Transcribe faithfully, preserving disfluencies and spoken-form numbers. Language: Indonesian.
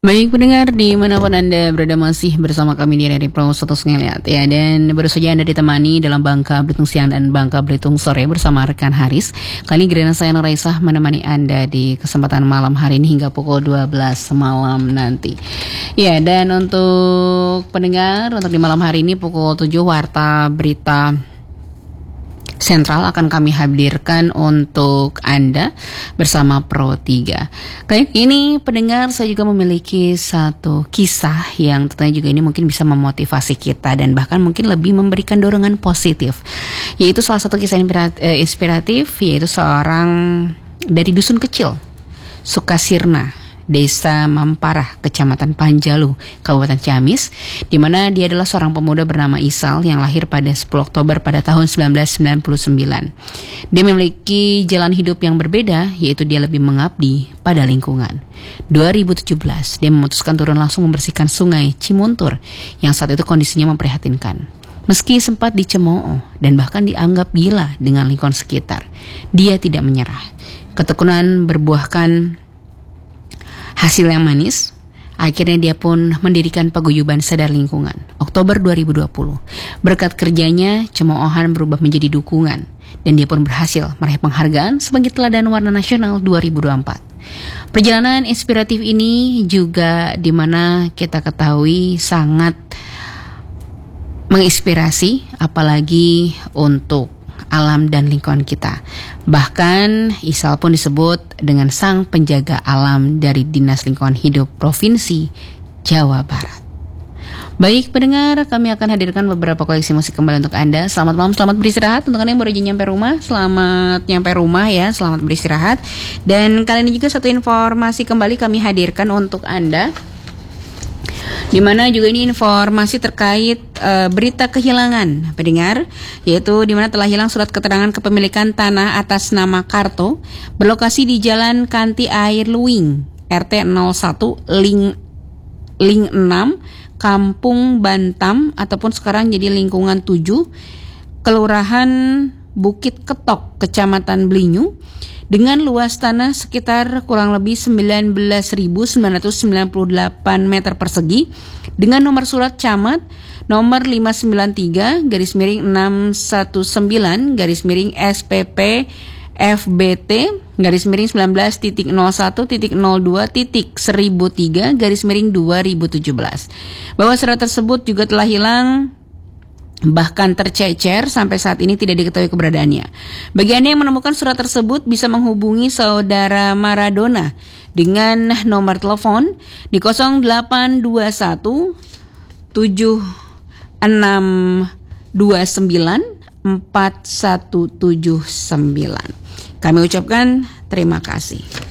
Baik pendengar dimanapun Anda berada, masih bersama kami di Radio Pro seratus Ngeliat ya. Dan baru saja Anda ditemani dalam Bangka Belitung Siang dan Bangka Belitung Sore bersama rekan Haris. Kali ini Grena saya Nuraisah menemani Anda di kesempatan malam hari ini hingga pukul dua belas malam nanti. Ya, dan untuk pendengar, untuk di malam hari ini pukul tujuh Warta Berita Sentral akan kami hadirkan untuk Anda bersama Pro tiga. Kali ini pendengar, saya juga memiliki satu kisah yang tentunya juga ini mungkin bisa memotivasi kita dan bahkan mungkin lebih memberikan dorongan positif. Yaitu salah satu kisah inspiratif, yaitu seorang dari dusun kecil Sukasirna, Desa Mamparah, Kecamatan Panjalu, Kabupaten Ciamis, di mana dia adalah seorang pemuda bernama Isal yang lahir pada sepuluh Oktober pada tahun sembilan belas sembilan puluh sembilan. Dia memiliki jalan hidup yang berbeda, yaitu dia lebih mengabdi pada lingkungan. dua ribu tujuh belas, dia memutuskan turun langsung membersihkan sungai Cimuntur yang saat itu kondisinya memprihatinkan. Meski sempat dicemooh dan bahkan dianggap gila dengan lingkungan sekitar, dia tidak menyerah. Ketekunan berbuahkan hasil yang manis. Akhirnya dia pun mendirikan paguyuban sadar lingkungan Oktober dua ribu dua puluh. Berkat kerjanya, cemoohan berubah menjadi dukungan dan dia pun berhasil meraih penghargaan sebagai teladan warna nasional dua ribu dua puluh empat. Perjalanan inspiratif ini juga di mana kita ketahui sangat menginspirasi, apalagi untuk alam dan lingkungan kita. Bahkan Isal pun disebut dengan sang penjaga alam dari Dinas Lingkungan Hidup Provinsi Jawa Barat. Baik pendengar, kami akan hadirkan beberapa koleksi musik kembali untuk Anda. Selamat malam, selamat beristirahat. Untuk Anda yang baru aja nyampe rumah, selamat nyampe rumah ya, selamat beristirahat. Dan kali ini juga satu informasi kembali kami hadirkan untuk Anda, di mana juga ini informasi terkait uh, berita kehilangan pendengar, yaitu di mana telah hilang surat keterangan kepemilikan tanah atas nama Karto berlokasi di Jalan Kanti Air Luing, R T nol satu Ling Ling enam, Kampung Bantam ataupun sekarang jadi lingkungan tujuh, Kelurahan Bukit Ketok, Kecamatan Blinyu, dengan luas tanah sekitar kurang lebih sembilan belas ribu sembilan ratus sembilan puluh delapan meter persegi dengan nomor surat camat nomor lima sembilan tiga garis miring enam satu sembilan garis miring S P P F B T garis miring sembilan belas titik nol satu titik nol dua titik seribu tiga garis miring dua ribu tujuh belas. Bahwa surat tersebut juga telah hilang, bahkan tercecer, sampai saat ini tidak diketahui keberadaannya. Bagi Anda yang menemukan surat tersebut bisa menghubungi saudara Maradona dengan nomor telepon di nol delapan dua satu tujuh enam dua sembilan empat satu tujuh sembilan. Kami ucapkan terima kasih.